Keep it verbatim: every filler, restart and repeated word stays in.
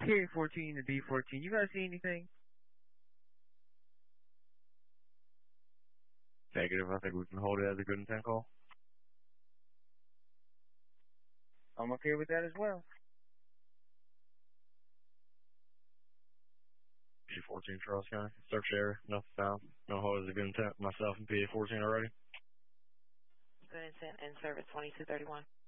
P A fourteen to B fourteen. You guys see anything? Negative. I think we can hold it as a good intent call. I'm okay with that as well. P A fourteen Charles County. Search area. Nothing found. No hold as a good intent. Myself and P A fourteen already. Good intent and service twenty-two thirty-one.